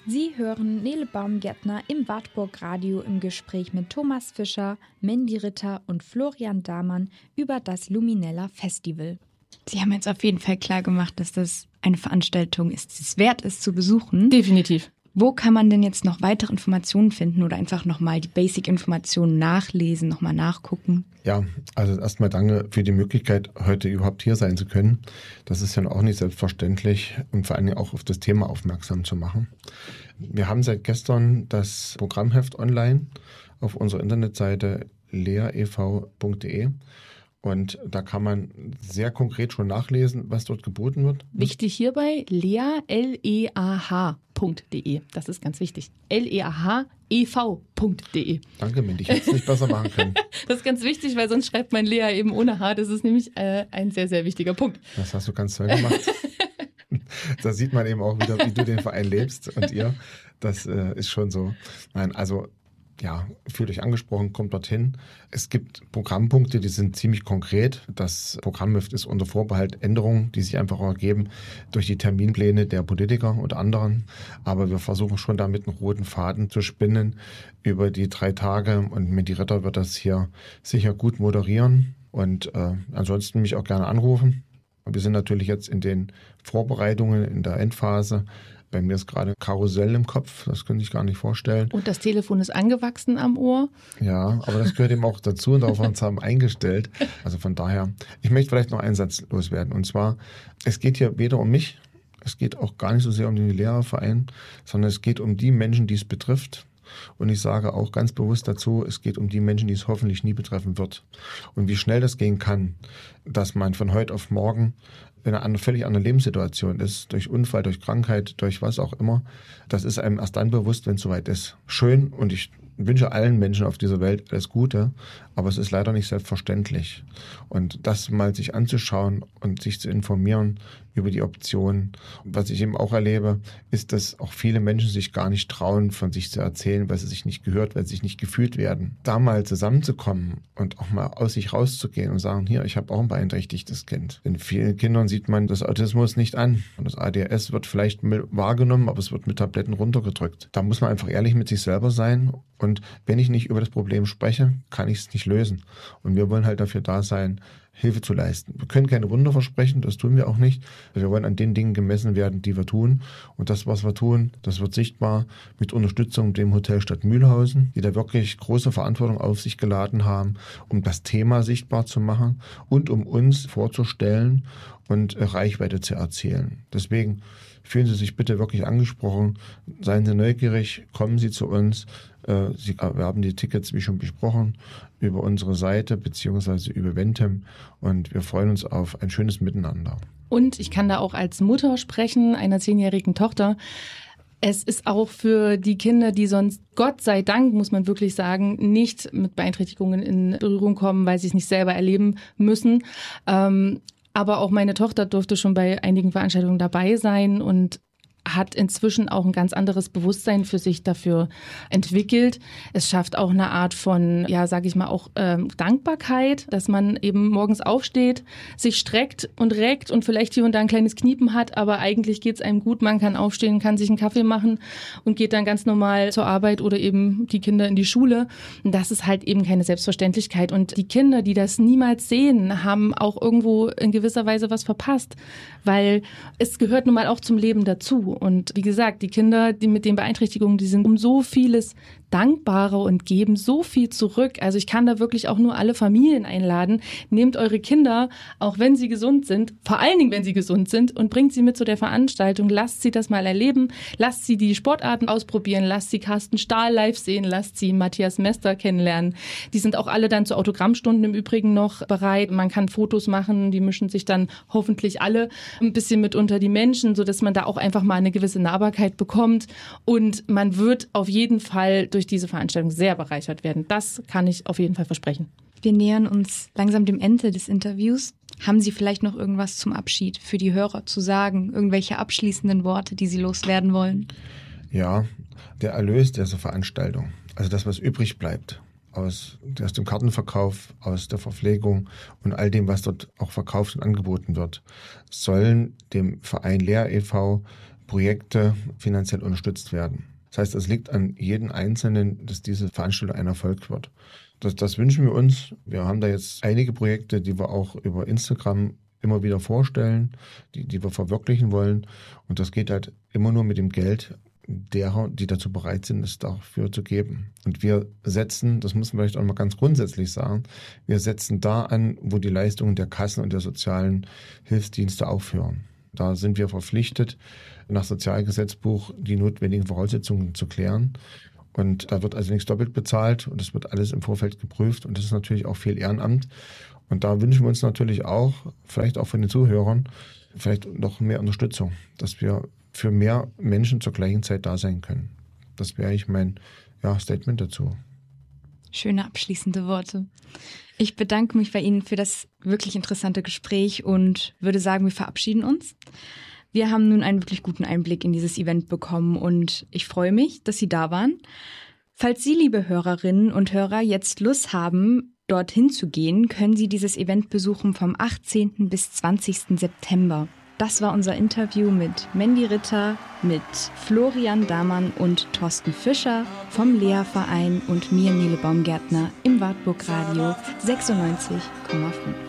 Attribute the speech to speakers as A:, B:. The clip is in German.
A: Sie hören Nele Baumgärtner im Wartburg Radio im Gespräch mit Thomas Fischer, Mandy Ritter und Florian Dahmann über das Luminella Festival. Sie haben jetzt auf jeden Fall klar gemacht, dass das eine Veranstaltung ist, die es wert ist zu besuchen.
B: Definitiv.
A: Wo kann man denn jetzt noch weitere Informationen finden oder einfach nochmal die Basic-Informationen nachlesen, nochmal nachgucken?
C: Ja, also erstmal danke für die Möglichkeit, heute überhaupt hier sein zu können. Das ist ja auch nicht selbstverständlich und vor allen Dingen auch auf das Thema aufmerksam zu machen. Wir haben seit gestern das Programmheft online auf unserer Internetseite leaev.de. Und da kann man sehr konkret schon nachlesen, was dort geboten wird.
B: Wichtig hierbei, leah.de. Das ist ganz wichtig. leahev.de.
C: Danke, Mandy. Ich hätte es nicht besser machen können.
B: Das ist ganz wichtig, weil sonst schreibt man Lea eben ohne H. Das ist nämlich ein sehr, sehr wichtiger Punkt.
C: Das hast du ganz toll gemacht. Da sieht man eben auch wieder, wie du den Verein lebst und ihr. Das ist schon so. Nein, also ja, fühlt euch angesprochen, kommt dorthin. Es gibt Programmpunkte, die sind ziemlich konkret. Das Programmheft ist unter Vorbehalt Änderungen, die sich einfach ergeben durch die Terminpläne der Politiker und anderen. Aber wir versuchen schon damit einen roten Faden zu spinnen über die 3 Tage. Und Mandy Ritter wird das hier sicher gut moderieren und ansonsten mich auch gerne anrufen. Wir sind natürlich jetzt in den Vorbereitungen, in der Endphase. Bei mir ist gerade Karussell im Kopf, das könnte ich gar nicht vorstellen.
B: Und das Telefon ist angewachsen am Ohr.
C: Ja, aber das gehört eben auch dazu und darauf haben wir uns eingestellt. Also von daher, ich möchte vielleicht noch einen Satz loswerden. Und zwar, es geht hier weder um mich, es geht auch gar nicht so sehr um den Lehrerverein, sondern es geht um die Menschen, die es betrifft. Und ich sage auch ganz bewusst dazu, es geht um die Menschen, die es hoffentlich nie betreffen wird. Und wie schnell das gehen kann, dass man von heute auf morgen in einer völlig anderen Lebenssituation ist, durch Unfall, durch Krankheit, durch was auch immer, das ist einem erst dann bewusst, wenn es soweit ist. Schön, und ich wünsche allen Menschen auf dieser Welt alles Gute, aber es ist leider nicht selbstverständlich. Und das mal sich anzuschauen und sich zu informieren über die Optionen. Was ich eben auch erlebe, ist, dass auch viele Menschen sich gar nicht trauen, von sich zu erzählen, weil sie sich nicht gehört, weil sie sich nicht gefühlt werden. Da mal zusammenzukommen und auch mal aus sich rauszugehen und sagen, hier, ich habe auch ein beeinträchtigtes Kind. In vielen Kindern sieht man das Autismus nicht an. Und das ADHS wird vielleicht wahrgenommen, aber es wird mit Tabletten runtergedrückt. Da muss man einfach ehrlich mit sich selber sein. Und wenn ich nicht über das Problem spreche, kann ich es nicht lösen. Und wir wollen halt dafür da sein, Hilfe zu leisten. Wir können keine Wunder versprechen, das tun wir auch nicht. Wir wollen an den Dingen gemessen werden, die wir tun. Und das, was wir tun, das wird sichtbar mit Unterstützung dem Hotel Stadt Mühlhausen, die da wirklich große Verantwortung auf sich geladen haben, um das Thema sichtbar zu machen und um uns vorzustellen und Reichweite zu erzielen. Deswegen fühlen Sie sich bitte wirklich angesprochen, seien Sie neugierig, kommen Sie zu uns. Sie erwerben die Tickets, wie schon besprochen, über unsere Seite bzw. über Eventim, und wir freuen uns auf ein schönes Miteinander.
B: Und ich kann da auch als Mutter sprechen, einer 10-jährigen Tochter. Es ist auch für die Kinder, die sonst, Gott sei Dank, muss man wirklich sagen, nicht mit Beeinträchtigungen in Berührung kommen, weil sie es nicht selber erleben müssen. Aber auch meine Tochter durfte schon bei einigen Veranstaltungen dabei sein und hat inzwischen auch ein ganz anderes Bewusstsein für sich dafür entwickelt. Es schafft auch eine Art von, ja, sage ich mal, auch Dankbarkeit, dass man eben morgens aufsteht, sich streckt und reckt und vielleicht hier und da ein kleines Kniepen hat, aber eigentlich geht's einem gut. Man kann aufstehen, kann sich einen Kaffee machen und geht dann ganz normal zur Arbeit oder eben die Kinder in die Schule. Und das ist halt eben keine Selbstverständlichkeit. Und die Kinder, die das niemals sehen, haben auch irgendwo in gewisser Weise was verpasst, weil es gehört nun mal auch zum Leben dazu. Und wie gesagt, die Kinder, die mit den Beeinträchtigungen, die sind um so vieles dankbarer und geben so viel zurück. Also ich kann da wirklich auch nur alle Familien einladen. Nehmt eure Kinder, auch wenn sie gesund sind, vor allen Dingen, wenn sie gesund sind, und bringt sie mit zu der Veranstaltung. Lasst sie das mal erleben. Lasst sie die Sportarten ausprobieren. Lasst sie Carsten Stahl live sehen. Lasst sie Matthias Mester kennenlernen. Die sind auch alle dann zu Autogrammstunden im Übrigen noch bereit. Man kann Fotos machen. Die mischen sich dann hoffentlich alle ein bisschen mit unter die Menschen, sodass man da auch einfach mal eine gewisse Nahbarkeit bekommt. Und man wird auf jeden Fall durch diese Veranstaltung sehr bereichert werden. Das kann ich auf jeden Fall versprechen.
A: Wir nähern uns langsam dem Ende des Interviews. Haben Sie vielleicht noch irgendwas zum Abschied für die Hörer zu sagen? Irgendwelche abschließenden Worte, die Sie loswerden wollen?
C: Ja, der Erlös dieser Veranstaltung, also das, was übrig bleibt, aus dem Kartenverkauf, aus der Verpflegung und all dem, was dort auch verkauft und angeboten wird, sollen dem Verein Lehr e.V. Projekte finanziell unterstützt werden. Das heißt, es liegt an jedem Einzelnen, dass diese Veranstaltung ein Erfolg wird. Das wünschen wir uns. Wir haben da jetzt einige Projekte, die wir auch über Instagram immer wieder vorstellen, die wir verwirklichen wollen. Und das geht halt immer nur mit dem Geld derer, die dazu bereit sind, es dafür zu geben. Und wir setzen, das muss man vielleicht auch mal ganz grundsätzlich sagen, wir setzen da an, wo die Leistungen der Kassen und der sozialen Hilfsdienste aufhören. Da sind wir verpflichtet, nach Sozialgesetzbuch die notwendigen Voraussetzungen zu klären. Und da wird also nichts doppelt bezahlt und es wird alles im Vorfeld geprüft und das ist natürlich auch viel Ehrenamt. Und da wünschen wir uns natürlich auch, vielleicht auch von den Zuhörern, vielleicht noch mehr Unterstützung, dass wir für mehr Menschen zur gleichen Zeit da sein können. Das wäre eigentlich mein Statement dazu.
A: Schöne abschließende Worte. Ich bedanke mich bei Ihnen für das wirklich interessante Gespräch und würde sagen, wir verabschieden uns. Wir haben nun einen wirklich guten Einblick in dieses Event bekommen und ich freue mich, dass Sie da waren. Falls Sie, liebe Hörerinnen und Hörer, jetzt Lust haben, dorthin zu gehen, können Sie dieses Event besuchen vom 18. bis 20. September. Das war unser Interview mit Mandy Ritter, mit Florian Damann und Thorsten Fischer vom Lea-Verein und mir, Nele Baumgärtner, im Wartburg Radio 96,5.